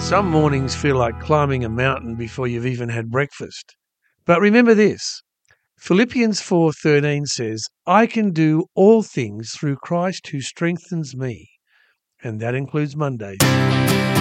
Some mornings feel like climbing a mountain before you've even had breakfast. But remember this, Philippians 4:13 says, I can do all things through Christ who strengthens me. And that includes Mondays.